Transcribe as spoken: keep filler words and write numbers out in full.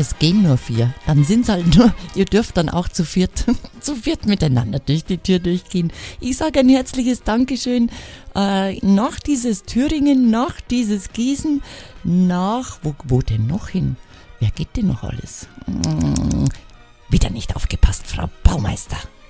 es gehen nur vier. Dann sind es halt nur, ihr dürft dann auch zu viert, zu viert miteinander durch die Tür durchgehen. Ich sage ein herzliches Dankeschön äh, nach dieses Thüringen, nach dieses Gießen, nach, wo, wo denn noch hin? Wer geht denn noch alles? Hm, wieder nicht aufgepasst, Frau Baumeister.